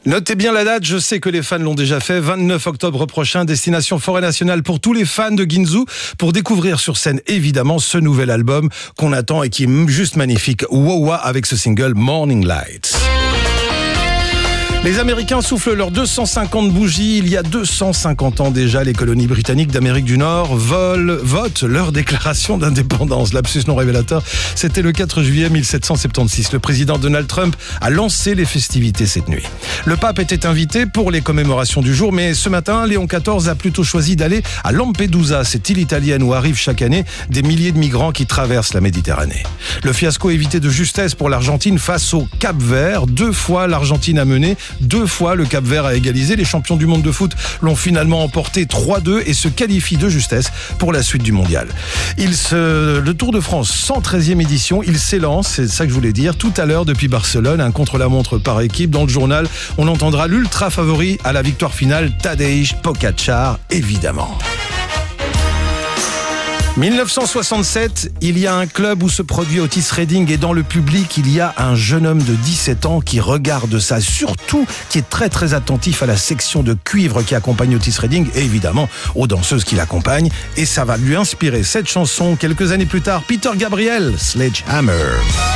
Notez bien la date, je sais que les fans l'ont déjà fait, 29 octobre prochain, destination Forêt Nationale pour tous les fans de Ginzu, pour découvrir sur scène évidemment ce nouvel album qu'on attend et qui est juste magnifique, Wawa avec ce single Morning Lights. Les Américains soufflent leurs 250 bougies. Il y a 250 ans déjà, les colonies britanniques d'Amérique du Nord votent leur déclaration d'indépendance. Lapsus non révélateur, c'était le 4 juillet 1776. Le président Donald Trump a lancé les festivités cette nuit. Le pape était invité pour les commémorations du jour, mais ce matin, Léon XIV a plutôt choisi d'aller à Lampedusa, cette île italienne où arrivent chaque année des milliers de migrants qui traversent la Méditerranée. Le fiasco évité de justesse pour l'Argentine face au Cap-Vert. 2 fois l'Argentine a mené, 2 fois le Cap-Vert a égalisé. Les champions du monde de foot l'ont finalement emporté 3-2 et se qualifient de justesse pour la suite du mondial. Le Tour de France, 113e édition, il s'élance, c'est ça que je voulais dire, tout à l'heure depuis Barcelone, un contre-la-montre par équipe. Dans le journal, on entendra l'ultra favori à la victoire finale, Tadej Pogačar, évidemment. 1967, il y a un club où se produit Otis Redding et dans le public, il y a un jeune homme de 17 ans qui regarde ça, surtout qui est très très attentif à la section de cuivre qui accompagne Otis Redding et évidemment aux danseuses qui l'accompagnent, et ça va lui inspirer cette chanson quelques années plus tard, Peter Gabriel, Sledgehammer.